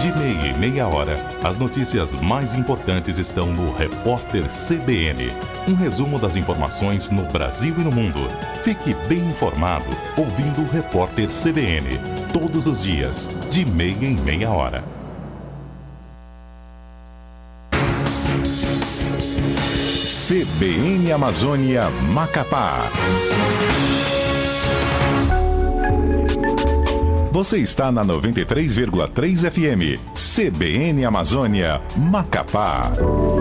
De meia em meia hora, as notícias mais importantes estão no Repórter CBN. Um resumo das informações no Brasil e no mundo. Fique bem informado ouvindo o Repórter CBN. Todos os dias, de meia em meia hora. CBN Amazônia Macapá. Você está na 93,3 FM. CBN Amazônia Macapá.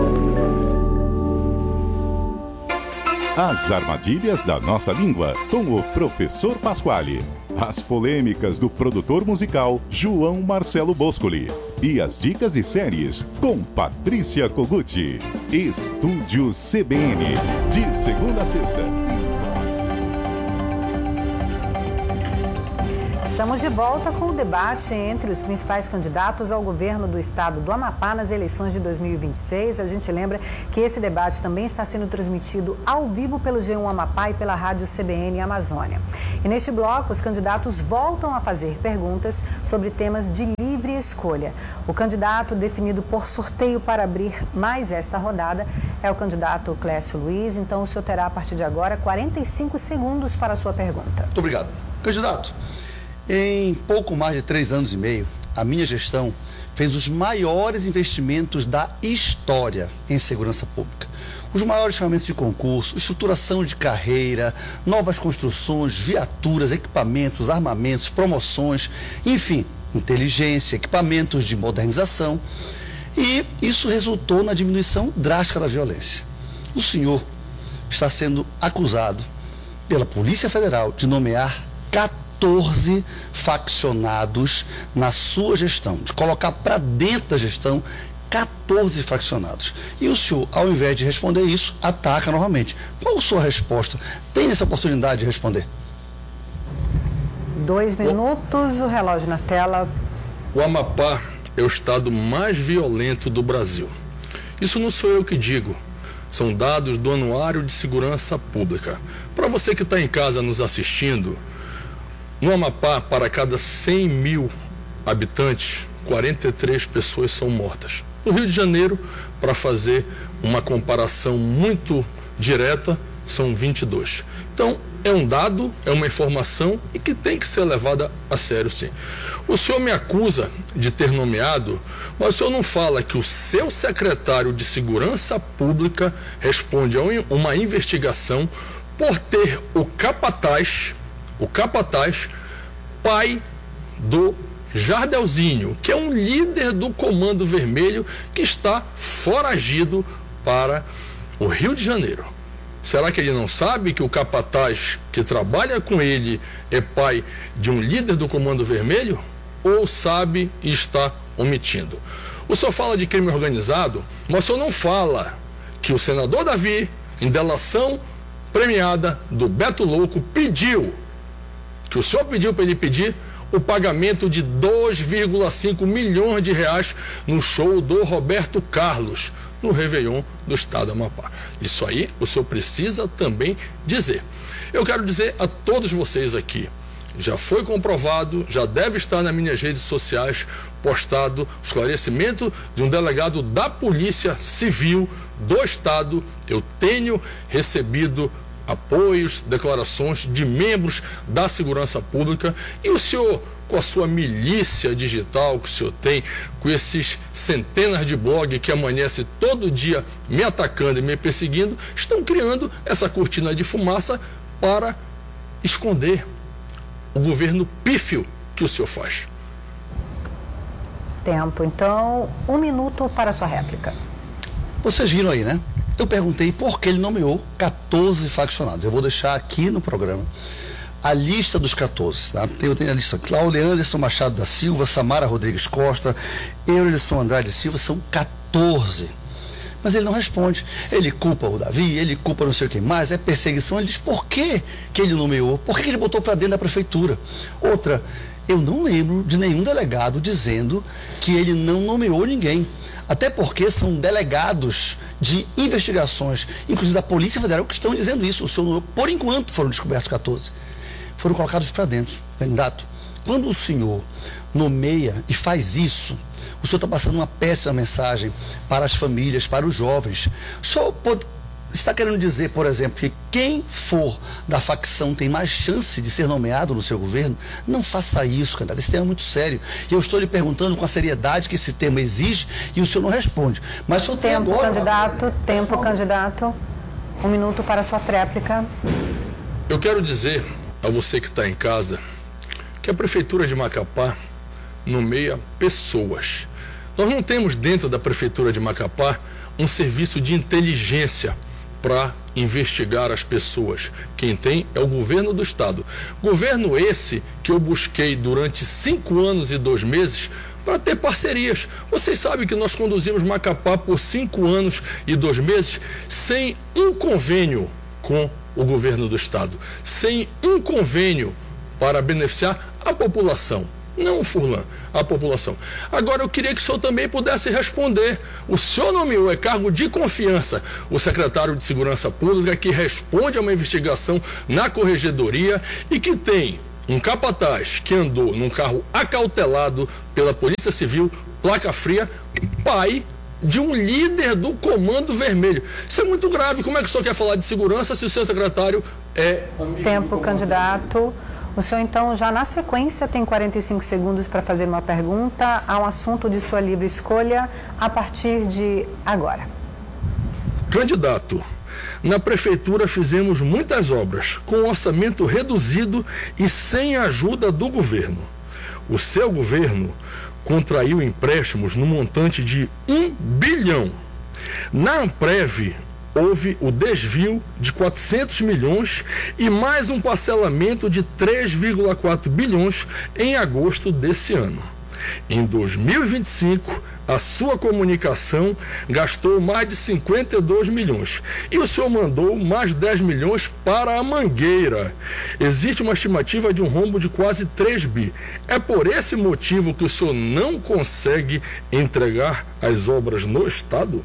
As armadilhas da nossa língua, com o professor Pasquale. As polêmicas do produtor musical João Marcelo Boscoli. E as dicas de séries com Patrícia Koguchi. Estúdio CBN, de segunda a sexta. Estamos de volta com o debate entre os principais candidatos ao governo do estado do Amapá nas eleições de 2026. A gente lembra que esse debate também está sendo transmitido ao vivo pelo G1 Amapá e pela rádio CBN Amazônia. E neste bloco, os candidatos voltam a fazer perguntas sobre temas de livre escolha. O candidato definido por sorteio para abrir mais esta rodada é o candidato Clécio Luiz. Então, o senhor terá, a partir de agora, 45 segundos para a sua pergunta. Muito obrigado. Candidato, em pouco mais de 3 anos e meio, a minha gestão fez os maiores investimentos da história em segurança pública. Os maiores chamamentos de concurso, estruturação de carreira, novas construções, viaturas, equipamentos, armamentos, promoções, enfim, inteligência, equipamentos de modernização. E isso resultou na diminuição drástica da violência. O senhor está sendo acusado pela Polícia Federal de nomear 14 faccionados na sua gestão, de colocar para dentro da gestão 14 faccionados. E o senhor, ao invés de responder isso, ataca novamente. Qual a sua resposta? Tem essa oportunidade de responder? 2 minutos, o relógio na tela. O Amapá é o estado mais violento do Brasil. Isso não sou eu que digo. São dados do Anuário de Segurança Pública. Para você que está em casa nos assistindo, no Amapá, para cada 100 mil habitantes, 43 pessoas são mortas. No Rio de Janeiro, para fazer uma comparação muito direta, são 22. Então, é um dado, é uma informação e que tem que ser levada a sério, sim. O senhor me acusa de ter nomeado, mas o senhor não fala que o seu secretário de Segurança Pública responde a uma investigação por ter o capataz, pai do Jardelzinho, que é um líder do Comando Vermelho que está foragido para o Rio de Janeiro. Será que ele não sabe que o capataz que trabalha com ele é pai de um líder do Comando Vermelho? Ou sabe e está omitindo? O senhor fala de crime organizado, mas o senhor não fala que o senador Davi, em delação premiada do Beto Louco, pediu para ele pedir o pagamento de 2,5 milhões de reais no show do Roberto Carlos, no Réveillon do estado do Amapá. Isso aí o senhor precisa também dizer. Eu quero dizer a todos vocês aqui, já foi comprovado, já deve estar nas minhas redes sociais postado o esclarecimento de um delegado da Polícia Civil do estado. Eu tenho recebido apoios, declarações de membros da segurança pública, e o senhor, com a sua milícia digital que o senhor tem, com esses centenas de blogs que amanhece todo dia me atacando e me perseguindo, estão criando essa cortina de fumaça para esconder o governo pífio que o senhor faz. Tempo, então, 1 minuto para a sua réplica. Vocês viram aí, né? Eu perguntei por que ele nomeou 14 faccionados. Eu vou deixar aqui no programa a lista dos 14, tá? Eu tenho a lista aqui. Cláudio Anderson Machado da Silva, Samara Rodrigues Costa, Eurilson Andrade Silva, são 14. Mas ele não responde. Ele culpa o Davi, ele culpa não sei o que mais, é perseguição. Ele diz por que ele nomeou, por que ele botou para dentro da prefeitura. Outra, eu não lembro de nenhum delegado dizendo que ele não nomeou ninguém. Até porque são delegados de investigações, inclusive da Polícia Federal, que estão dizendo isso. O senhor, por enquanto, foram descobertos 14. Foram colocados para dentro. Candidato, quando o senhor nomeia e faz isso, O senhor está passando uma péssima mensagem para as famílias, para os jovens. O senhor está querendo dizer, por exemplo, que quem for da facção tem mais chance de ser nomeado no seu governo? Não faça isso, candidato. Esse tema é muito sério. E eu estou lhe perguntando com a seriedade que esse tema exige e o senhor não responde. Mas o senhor tem agora... Tempo, candidato. 1 minuto para a sua tréplica. Eu quero dizer a você que está em casa que a Prefeitura de Macapá nomeia pessoas. Nós não temos dentro da Prefeitura de Macapá um serviço de inteligência para investigar as pessoas. Quem tem é o governo do estado. Governo esse que eu busquei durante 5 anos e 2 meses para ter parcerias. Vocês sabem que nós conduzimos Macapá por 5 anos e 2 meses sem um convênio com o governo do estado, sem um convênio para beneficiar a população. Não o Furlan, a população. Agora eu queria que o senhor também pudesse responder. O senhor nomeou, é cargo de confiança, o secretário de Segurança Pública, que responde a uma investigação na corregedoria e que tem um capataz que andou num carro acautelado pela Polícia Civil, placa fria, pai de um líder do Comando Vermelho. Isso é muito grave. Como é que o senhor quer falar de segurança se o seu secretário é... Tempo, candidato. O senhor, então, já na sequência, tem 45 segundos para fazer uma pergunta a um assunto de sua livre escolha a partir de agora. Candidato, na prefeitura fizemos muitas obras com orçamento reduzido e sem ajuda do governo. O seu governo contraiu empréstimos no montante de 1 bilhão. Na Amprev, houve o desvio de 400 milhões e mais um parcelamento de 3,4 bilhões em agosto desse ano. Em 2025, a sua comunicação gastou mais de 52 milhões e o senhor mandou mais 10 milhões para a Mangueira. Existe uma estimativa de um rombo de quase 3 bi. É por esse motivo que o senhor não consegue entregar as obras no estado?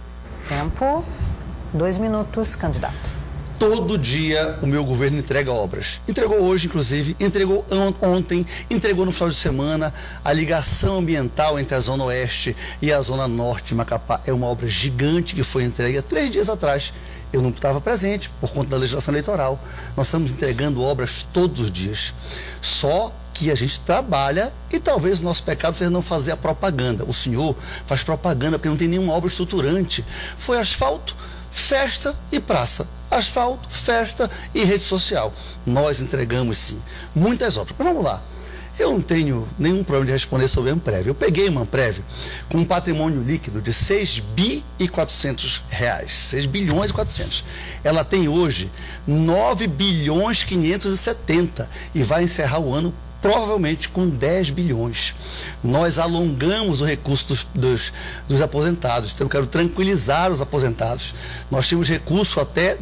Tempo. 2 minutos, candidato. Todo dia o meu governo entrega obras. Entregou hoje, inclusive, entregou ontem, entregou no final de semana. A ligação ambiental entre a Zona Oeste e a Zona Norte de Macapá é uma obra gigante que foi entregue há 3 dias atrás. Eu não estava presente por conta da legislação eleitoral. Nós estamos entregando obras todos os dias. Só que a gente trabalha e talvez o nosso pecado seja não fazer a propaganda. O senhor faz propaganda porque não tem nenhuma obra estruturante. Foi asfalto, festa e praça. Asfalto, festa e rede social. Nós entregamos, sim, muitas obras. Mas vamos lá. Eu não tenho nenhum problema de responder sobre a Amprev. Eu peguei uma Amprev com um patrimônio líquido de 6 bi e 400 reais. 6 bilhões e 400. Ela tem hoje 9 bilhões 570 e vai encerrar o ano provavelmente com 10 bilhões. Nós alongamos o recurso dos aposentados, então eu quero tranquilizar os aposentados. Nós tínhamos recurso até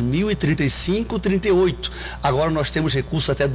2035, 38. Agora nós temos recurso até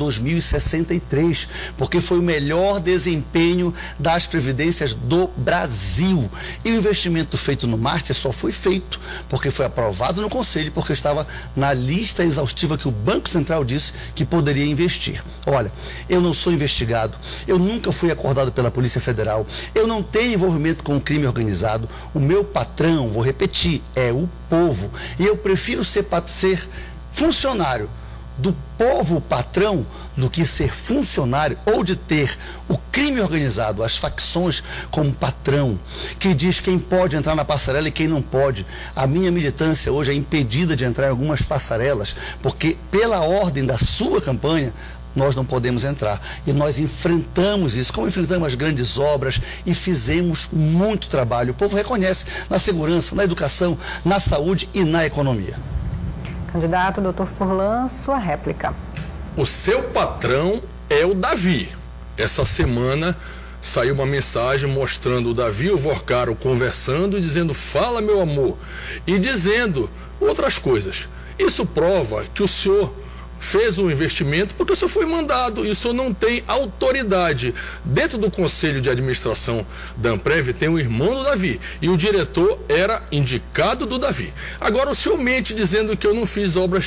2063, porque foi o melhor desempenho das previdências do Brasil. E o investimento feito no Master só foi feito porque foi aprovado no Conselho, porque estava na lista exaustiva que o Banco Central disse que poderia investir. Olha, eu não sou investigado, eu nunca fui acordado pela Polícia Federal, eu não tenho envolvimento com o crime organizado. O meu patrão, vou repetir, é o povo, e eu prefiro ser funcionário do povo patrão do que ser funcionário ou de ter o crime organizado, as facções como patrão, que diz quem pode entrar na passarela e quem não pode. A minha militância hoje é impedida de entrar em algumas passarelas, porque pela ordem da sua campanha, nós não podemos entrar. E nós enfrentamos isso, como enfrentamos as grandes obras e fizemos muito trabalho. O povo reconhece na segurança, na educação, na saúde e na economia. Candidato Dr. Furlan, sua réplica. O seu patrão é o Davi. Essa semana saiu uma mensagem mostrando o Davi e o Vorcaro conversando e dizendo: fala, meu amor, e dizendo outras coisas. Isso prova que o senhor fez um investimento porque o senhor foi mandado e o senhor não tem autoridade. Dentro do conselho de administração da Amprev tem o irmão do Davi e o diretor era indicado do Davi. Agora o senhor mente dizendo que eu não fiz obras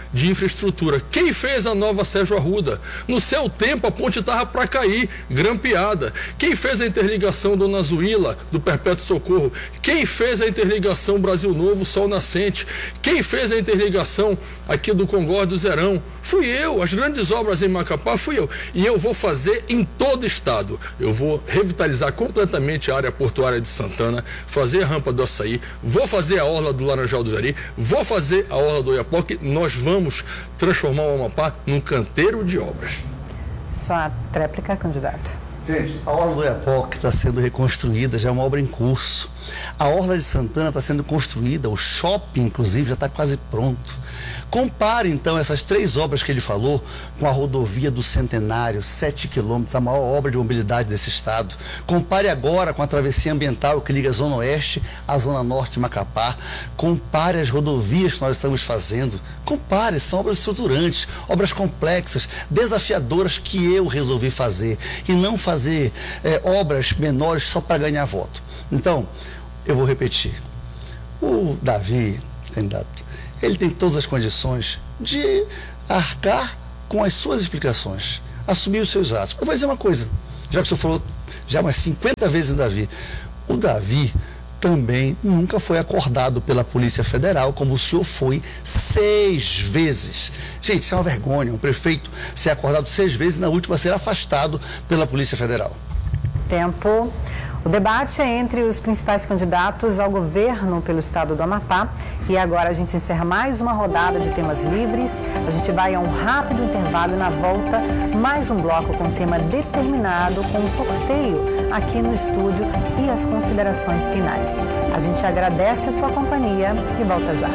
de infraestrutura. Quem fez a nova Sérgio Arruda? No seu tempo a ponte estava para cair, grampeada. Quem fez a interligação Dona Zuíla, do Perpétuo Socorro? Quem fez a interligação Brasil Novo, Sol Nascente? Quem fez a interligação aqui do Congó do Zerão? Fui eu. As grandes obras em Macapá fui eu. E eu vou fazer em todo o estado. Eu vou revitalizar completamente a área portuária de Santana, fazer a rampa do Açaí, vou fazer a orla do Laranjal do Jari, vou fazer a orla do Oiapoque. Nós vamos transformar o Amapá num canteiro de obras. Sua tréplica, candidato. Gente, a orla do Oiapoque está sendo reconstruída, já é uma obra em curso. A orla de Santana está sendo construída, o shopping, inclusive, já está quase pronto. Compare, então, essas 3 obras que ele falou com a rodovia do Centenário, 7 quilômetros, a maior obra de mobilidade desse estado. Compare agora com a travessia ambiental que liga a Zona Oeste à Zona Norte de Macapá. Compare as rodovias que nós estamos fazendo. Compare, são obras estruturantes, obras complexas, desafiadoras que eu resolvi fazer. E não fazer obras menores só para ganhar voto. Então, eu vou repetir. O Davi, candidato, ele tem todas as condições de arcar com as suas explicações, assumir os seus atos. Eu vou dizer uma coisa, já que o senhor falou já umas 50 vezes em Davi, o Davi também nunca foi acordado pela Polícia Federal, como o senhor foi 6 vezes. Gente, isso é uma vergonha, um prefeito ser acordado 6 vezes e na última ser afastado pela Polícia Federal. Tempo. O debate é entre os principais candidatos ao governo pelo estado do Amapá. E agora a gente encerra mais uma rodada de temas livres. A gente vai a um rápido intervalo e na volta mais um bloco com tema determinado, com um sorteio aqui no estúdio e as considerações finais. A gente agradece a sua companhia e volta já.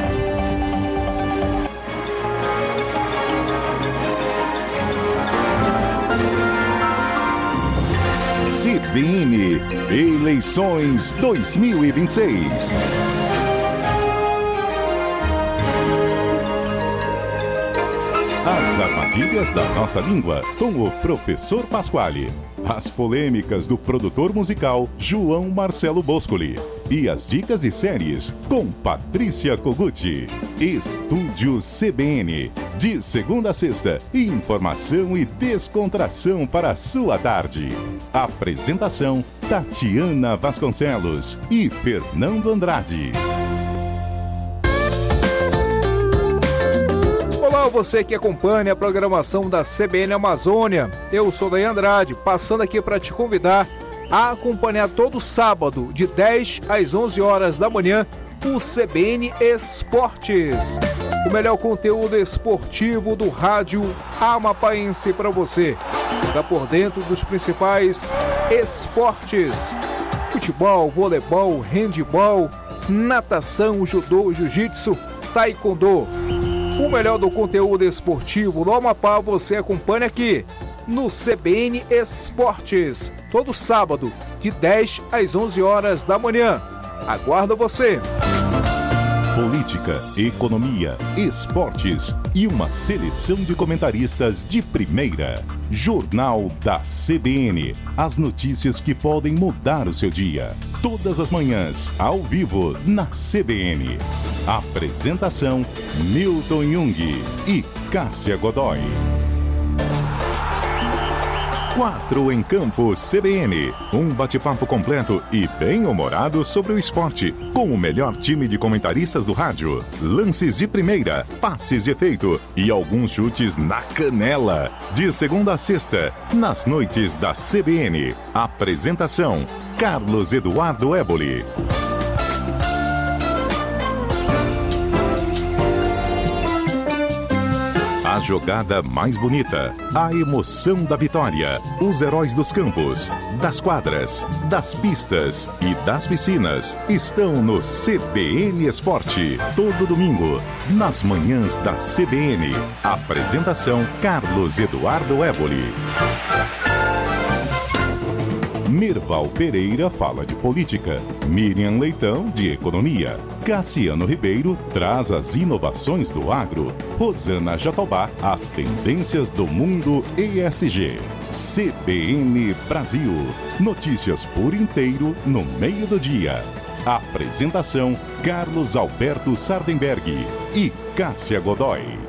CBN Eleições 2026. As armadilhas da nossa língua, com o professor Pasquale. As polêmicas do produtor musical João Marcelo Boscoli. E as dicas de séries com Patrícia Kogut. Estúdio CBN. De segunda a sexta, informação e descontração para a sua tarde. Apresentação Tatiana Vasconcelos e Fernando Andrade. Olá, você que acompanha a programação da CBN Amazônia. Eu sou Daí Andrade, passando aqui para te convidar a acompanhar todo sábado, de 10 às 11 horas da manhã, o CBN Esportes. O melhor conteúdo esportivo do rádio amapaense para você. Está por dentro dos principais esportes: futebol, voleibol, handebol, natação, judô, jiu-jitsu, taekwondo. O melhor do conteúdo esportivo do Amapá você acompanha aqui no CBN Esportes, todo sábado, de 10 às 11 horas da manhã. Aguardo você! Política, economia, esportes e uma seleção de comentaristas de primeira. Jornal da CBN. As notícias que podem mudar o seu dia. Todas as manhãs, ao vivo, na CBN. Apresentação: Milton Jung e Cássia Godoy. 4 em Campo CBN. Um bate-papo completo e bem-humorado sobre o esporte, com o melhor time de comentaristas do rádio. Lances de primeira, passes de efeito e alguns chutes na canela. De segunda a sexta, nas noites da CBN. Apresentação: Carlos Eduardo Éboli. A jogada mais bonita, a emoção da vitória, os heróis dos campos, das quadras, das pistas e das piscinas estão no CBN Esporte. Todo domingo, nas manhãs da CBN. Apresentação: Carlos Eduardo Éboli. Merval Pereira fala de política, Miriam Leitão de economia, Cassiano Ribeiro traz as inovações do agro, Rosana Jatobá as tendências do mundo ESG. CBN Brasil, notícias por inteiro no meio do dia. Apresentação: Carlos Alberto Sardenberg e Cássia Godoy.